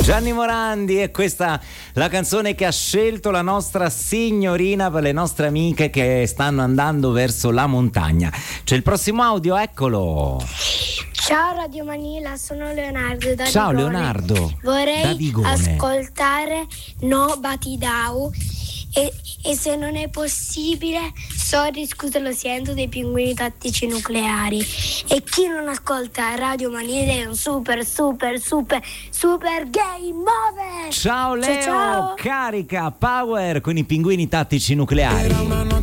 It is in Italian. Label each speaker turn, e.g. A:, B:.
A: Gianni Morandi, e questa la canzone che ha scelto la nostra signorina per le nostre amiche che stanno andando verso la montagna. C'è il prossimo audio, eccolo.
B: Ciao Radio Manila, sono Leonardo da
A: Ciao
B: Vigone.
A: Leonardo.
B: Vorrei
A: da Vigone.
B: ascoltare No Batidau e se non è possibile, sorry, scusa, lo sento, dei Pinguini Tattici Nucleari. E chi non ascolta Radio Manila è un super game over.
A: Ciao Leo,
B: ciao.
A: carica, power con i Pinguini Tattici Nucleari.